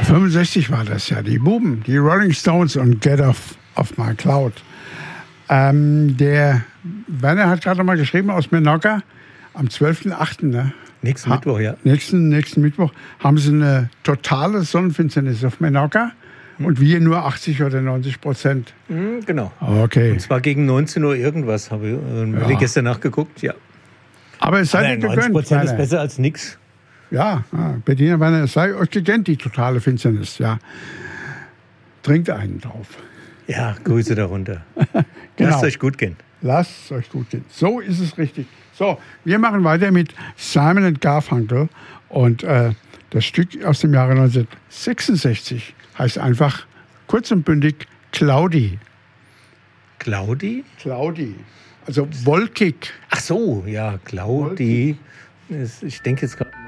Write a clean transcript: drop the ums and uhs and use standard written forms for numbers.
65 war das ja, die Buben, die Rolling Stones und Get Off My Cloud. Der Werner hat gerade mal geschrieben aus Menorca, am 12.8., ne? Nächsten Mittwoch, ja. Nächsten Mittwoch haben sie eine totale Sonnenfinsternis auf Menorca und wir nur 80 oder 90%. Genau. Okay. Und zwar gegen 19 Uhr irgendwas, habe ich gestern nachgeguckt, ja. Aber es sei dir gegönnt. 90% ist besser als nichts. Ja, Bettina Werner, es sei euch gegönnt, die totale Finsternis, ja. Trinkt einen drauf. Ja, Grüße darunter. Genau. Lasst euch gut gehen. Lasst es euch gut gehen. So ist es richtig. So, wir machen weiter mit Simon & Garfunkel. Und das Stück aus dem Jahre 1966 heißt einfach kurz und bündig Cloudy. Cloudy? Cloudy. Also wolkig. Ach so, ja, Cloudy. Ich denke jetzt gerade